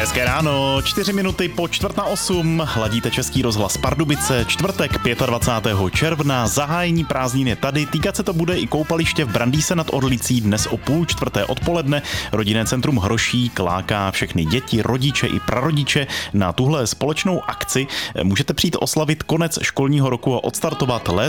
Hezké ráno, 4 minuty po 7:45, hladíte Český rozhlas Pardubice, čtvrtek 25. června, zahájení prázdnin je tady, týkat se to bude i koupaliště v Brandýse nad Orlicí dnes o 3:30 odpoledne. Rodinné centrum Hrošík láká všechny děti, rodiče i prarodiče na tuhle společnou akci. Můžete přijít oslavit konec školního roku a odstartovat léto